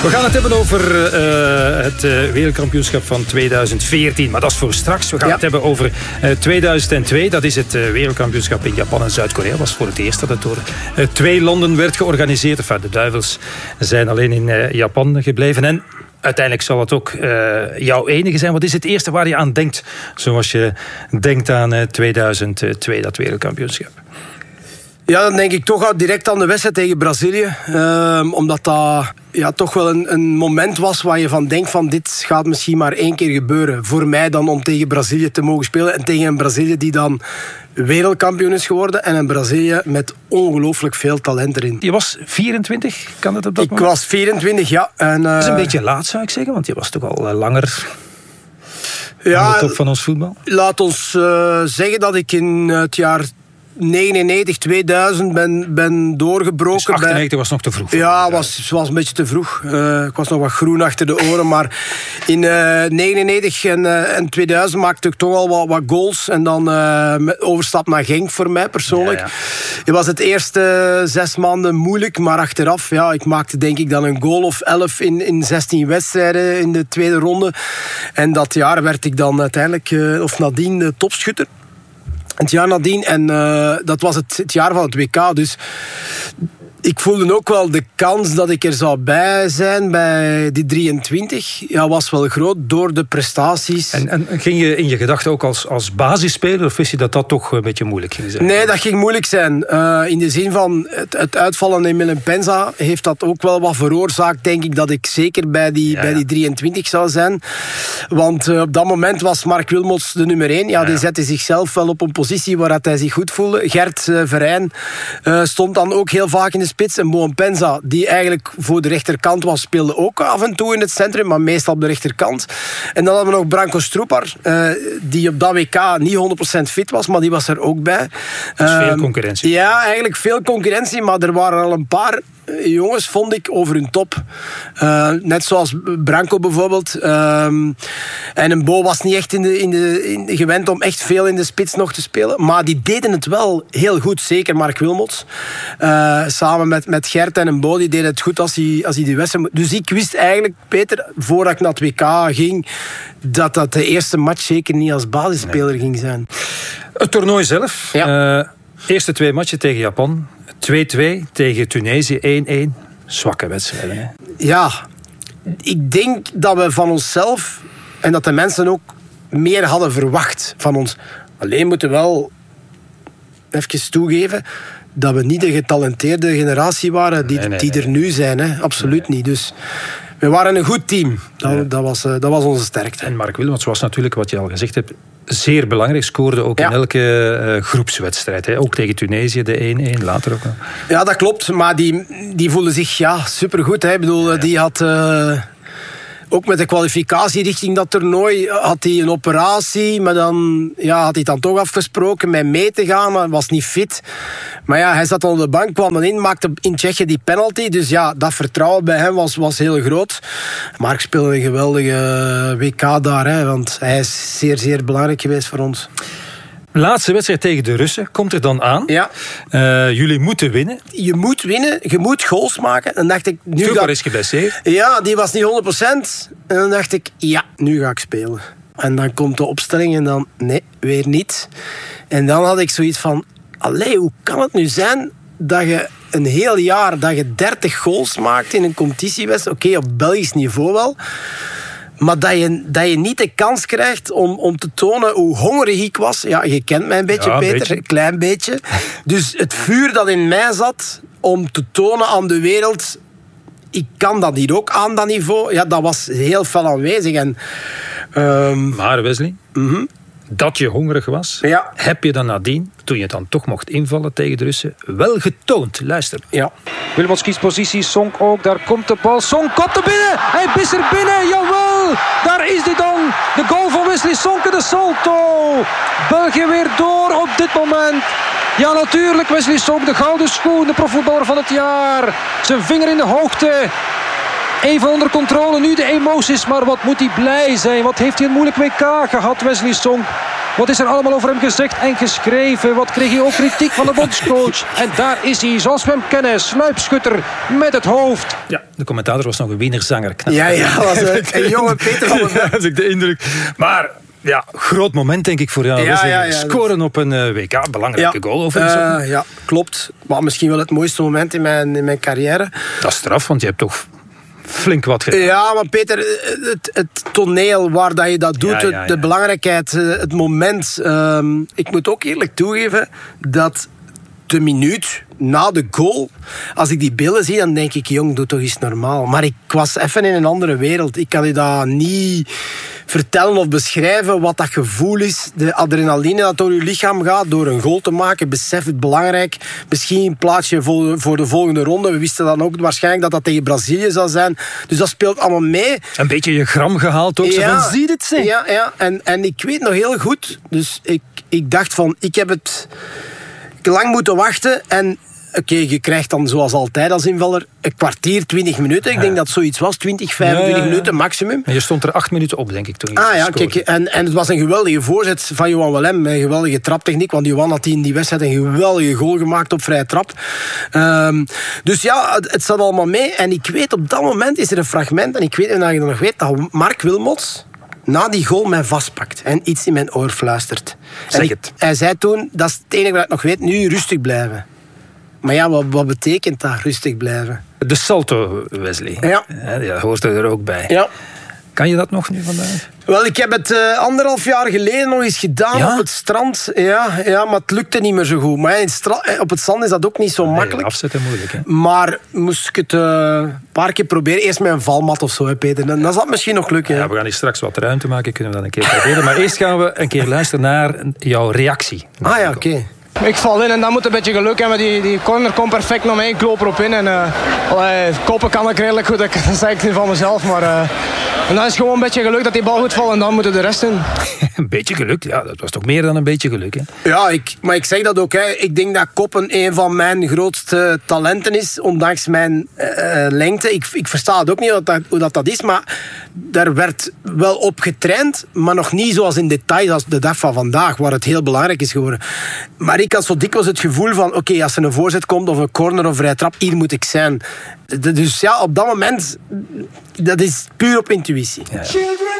We gaan het hebben over het wereldkampioenschap van 2014. Maar dat is voor straks. We gaan het hebben over 2002. Dat is het wereldkampioenschap in Japan en Zuid-Korea. Dat was voor het eerst dat het door 2 landen werd georganiseerd. Enfin, de Duivels zijn alleen in Japan gebleven. En uiteindelijk zal het ook jouw enige zijn. Wat is het eerste waar je aan denkt? Zoals je denkt aan 2002, dat wereldkampioenschap. Ja, dan denk ik toch direct aan de wedstrijd tegen Brazilië. Omdat dat toch wel een moment was waar je van denkt van dit gaat misschien maar 1 keer gebeuren. Voor mij dan om tegen Brazilië te mogen spelen. En tegen een Brazilië die dan wereldkampioen is geworden. En een Brazilië met ongelooflijk veel talent erin. Je was 24, kan dat op dat moment? Ik was 24, ja. En, dat is een beetje laat, zou ik zeggen. Want je was toch al langer aan de top van ons voetbal. Laat ons zeggen dat ik in het jaar 99, 2000 ben doorgebroken. Dus 98 was nog te vroeg. Ja, was een beetje te vroeg. Ik was nog wat groen achter de oren. Maar in 99 en 2000 maakte ik toch al wat goals. En dan overstap naar Genk voor mij persoonlijk. Ja. Het was het eerste 6 maanden moeilijk. Maar achteraf, ik maakte denk ik dan een goal of 11 in 16 wedstrijden in de tweede ronde. En dat jaar werd ik dan uiteindelijk, of nadien, topschutter. Het jaar nadien. En dat was het jaar van het WK. Dus ik voelde ook wel de kans dat ik er zou bij zijn bij die 23. Ja, was wel groot door de prestaties. En ging je in je gedachten ook als basisspeler? Of wist je dat toch een beetje moeilijk ging zijn? Nee, dat ging moeilijk zijn. In de zin van het uitvallen in Melampensah heeft dat ook wel wat veroorzaakt, denk ik, dat ik zeker bij die 23 zou zijn. Want op dat moment was Mark Wilmots de nummer 1. Die zette zichzelf wel op een positie waar hij zich goed voelde. Gert Verheyen stond dan ook heel vaak in de spits. En Melampensah, die eigenlijk voor de rechterkant was, speelde ook af en toe in het centrum, maar meestal op de rechterkant. En dan hadden we nog Branko Stroepar, die op dat WK niet 100% fit was, maar die was er ook bij. Dus veel concurrentie. Ja, eigenlijk veel concurrentie, maar er waren al een paar jongens, vond ik, over hun top. Net zoals Branko bijvoorbeeld. En een Bo was niet echt gewend om echt veel in de spits nog te spelen. Maar die deden het wel heel goed. Zeker Mark Wilmots. Samen met Gert en een Bo, die deden het goed als hij die wedstrijd... Dus ik wist eigenlijk, Peter, voordat ik naar het WK ging, dat de eerste match zeker niet als basisspeler ging zijn. Het toernooi zelf. Ja. Eerste 2 matchen tegen Japan. 2-2 tegen Tunesië, 1-1. Zwakke wedstrijden, hè? Ja, ik denk dat we van onszelf en dat de mensen ook meer hadden verwacht van ons. Alleen moeten we wel even toegeven dat we niet de getalenteerde generatie waren die er nu zijn. Hè? Absoluut niet. Dus we waren een goed team. Dat was onze sterkte. En Mark Wilmots was natuurlijk, wat je al gezegd hebt, zeer belangrijk. Scoorde ook in elke groepswedstrijd. Hè. Ook tegen Tunesië, de 1-1, later ook. Ja, dat klopt. Maar die voelde zich supergoed. Hè. Ik bedoel, die had... Ook met de kwalificatie richting dat toernooi had hij een operatie, maar dan had hij dan toch afgesproken met mee te gaan, maar was niet fit. Maar hij zat op de bank, kwam dan in, maakte in Tsjechië die penalty. Dus dat vertrouwen bij hem was heel groot. Mark speelde een geweldige WK daar, hè, want hij is zeer, zeer belangrijk geweest voor ons. Laatste wedstrijd tegen de Russen komt er dan aan. Ja. Jullie moeten winnen. Je moet winnen, je moet goals maken. En dacht ik, Stroepar is geblesseerd. Ja, die was niet 100%. En dan dacht ik, nu ga ik spelen. En dan komt de opstelling en dan, nee, weer niet. En dan had ik zoiets van, hoe kan het nu zijn dat je een heel jaar, dat je 30 goals maakt in een competitiewedstrijd? Oké, op Belgisch niveau wel. Maar dat je niet de kans krijgt om te tonen hoe hongerig ik was. Ja, je kent mij een beetje, Peter. Een klein beetje. Dus het vuur dat in mij zat om te tonen aan de wereld, ik kan dat hier ook aan dat niveau. Ja, dat was heel fel aanwezig. En, maar Wesley, dat je hongerig was, heb je dan nadien, toen je dan toch mocht invallen tegen de Russen, wel getoond. Luister. Ja. Wilmots kiest positie, Sonk ook, daar komt de bal. Sonk komt er binnen, hij is er binnen, jawel! Daar is hij dan, de goal van Wesley Sonk de Salto. België weer door op dit moment. Ja, natuurlijk, Wesley Sonk, de gouden schoen, de profvoetballer van het jaar. Zijn vinger in de hoogte. Even onder controle nu de emoties, maar wat moet hij blij zijn. Wat heeft hij een moeilijk WK gehad, Wesley Sonk. Wat is er allemaal over hem gezegd en geschreven? Wat kreeg hij ook kritiek van de bondscoach? En daar is hij, zoals we hem kennen, sluipschutter met het hoofd. Ja, de commentator was nog een wienerzanger. Ja, was een jonge Peter van den Berg. Dat is ook de indruk. Maar ja, groot moment denk ik voor jou. Scoren op een WK, belangrijke goal overigens. Ja, klopt. Maar misschien wel het mooiste moment in mijn carrière. Dat is straf, want je hebt toch flink wat gedaan. Ja, maar Peter, het toneel waar dat je dat doet, de belangrijkheid, het moment. Ik moet ook eerlijk toegeven dat de minuut na de goal, als ik die beelden zie, dan denk ik, jong, doe toch eens normaal. Maar ik was even in een andere wereld. Ik kan je dat niet vertellen of beschrijven wat dat gevoel is. De adrenaline dat door je lichaam gaat, door een goal te maken. Besef het belangrijk. Misschien een plaatsje voor de volgende ronde. We wisten dan ook waarschijnlijk dat dat tegen Brazilië zou zijn. Dus dat speelt allemaal mee. Een beetje je gram gehaald ook. Ja, van, zie het zeg. Ja. En ik weet nog heel goed. Dus ik dacht van, ik heb het lang moeten wachten. En oké, je krijgt dan zoals altijd als invaller een kwartier, 20 minuten. Ik denk dat zoiets was, 20, 25 minuten maximum. En je stond er 8 minuten op, denk ik, toen. Kijk, en het was een geweldige voorzet van Johan Willem. Een geweldige traptechniek, want Johan had in die wedstrijd een geweldige goal gemaakt op vrije trap. Dus ja, het zat allemaal mee. En ik weet, op dat moment is er een fragment, en ik weet dat je nog weet, dat Mark Wilmots na die goal mij vastpakt en iets in mijn oor fluistert. Zeg het. Hij zei toen, dat is het enige wat ik nog weet, nu rustig blijven. Maar ja, wat betekent dat, rustig blijven? De salto, Wesley. Ja. Dat hoort er ook bij. Ja. Kan je dat nog nu vandaag? Wel, ik heb het 1,5 jaar geleden nog eens gedaan op het strand. Ja, maar het lukte niet meer zo goed. Maar op het zand is dat ook niet zo makkelijk. Afzetten moeilijk, hè? Maar moest ik het een paar keer proberen. Eerst met een valmat of zo, hè, Peter. Dan zal het misschien nog lukken. Ja, we gaan hier straks wat ruimte maken. Kunnen we dat een keer proberen. Maar eerst gaan we een keer luisteren naar jouw reactie. Oké. Ik val in en dan moet een beetje geluk hebben. Die corner komt perfect naar mij. Ik loop erop in. En koppen kan ik redelijk goed. Dat zeg ik niet van mezelf. Maar en dan is gewoon een beetje geluk dat die bal goed valt. En dan moeten de rest in. Een beetje geluk? Ja, dat was toch meer dan een beetje geluk, hè? Ja, maar ik zeg dat ook. Hè. Ik denk dat koppen een van mijn grootste talenten is. Ondanks mijn lengte. Ik versta het ook niet hoe dat is. Maar daar werd wel op getraind. Maar nog niet zoals in detail als de dag van vandaag. Waar het heel belangrijk is geworden. Maar ik had zo dikwijls het gevoel van, oké, als er een voorzet komt of een corner of vrije trap, hier moet ik zijn. Dus ja, op dat moment, dat is puur op intuïtie. Ja.